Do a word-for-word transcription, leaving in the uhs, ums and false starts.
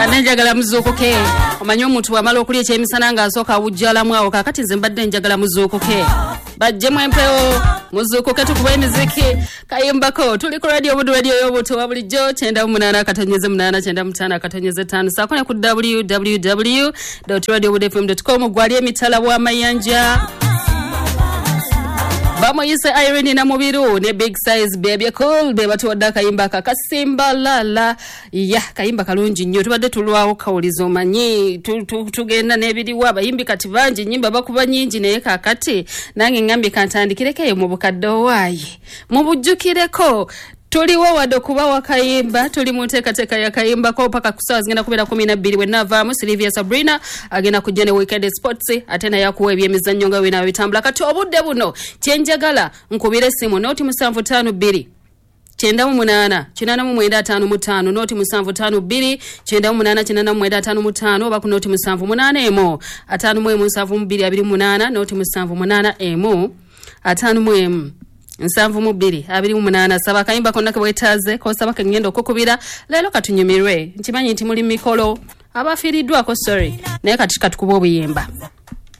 Anenjagala muzuukuke omanyi omuntu bw'amala okulya ekyemisana ng'asooka awujjalamu awo kaakati nze mbadde njagala muzuukuke bajjemu empewo muzuukuke tukube emiziki kayimbako tuli ku radio Budu radio y'obuto wa bulijjo kyenda mu munaana akatonyeze munaana kyenda mu ttaano akatonyeze ttaano saako ne ku w w w dot radio budu f m dot com gwali emitala bw'amayanja Bamoyise Irene na Mubiru ne Big Size Baby Cool be batuwadde akayimba kakasimba lala ya kayimba kalungi nnyo tubadde tulwawo kawulizo manyi tugenda n'ebiriwa abayimbi kati bangi nnyimba bakuba nnyingi naye kaakati nange ngambye kantandikirekeyo mu bukadde owaaye mu bujjukireko tuliwo wadde kuba wakayimba tuli mu nteekateeka ya kayimba ko paka kusawa zigenda kubeera kumi na bbiri wennavaamu Silvia Sabrina agenda kujja ne Weekend Sports ate naye akuwa ebyemizannyo nga bwe bitambula kati obudde buno kyenjagala nkubire essimu noti musanvu ttaano bbiri kyenda mu munaana kinaana mu mwenda ataano mu ttaano noti musanvu ttaano bbiri kyenda mu munaana kinaana mu mwenda ataano mu ttaano oba ku noti musanvu munaana emu ataano mu emu nsanvu mu bbiri abiri mu munaana noti musanvu munaana emu ataano mu emu nsanvu mu bbiri abiri mu munaana saba kayimba konna kebwetaaze kosaba kengenda okukubira leero katunyumirwe nkimanyi nti muli mikolo abafiiriddwako sorry naye kati katukuba obuyimba